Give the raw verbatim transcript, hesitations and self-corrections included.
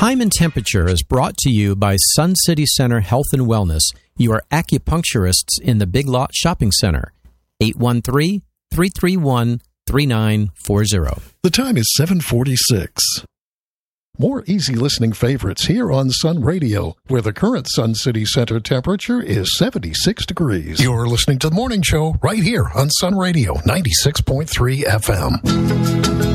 Time and Temperature is brought to you by Sun City Center Health and Wellness, your acupuncturists in the Big Lot Shopping Center. eight one three, three three one, three nine four zero. The time is seven forty-six. More easy listening favorites here on Sun Radio, where the current Sun City Center temperature is seventy-six degrees. You're listening to the morning show right here on Sun Radio, ninety-six point three F M.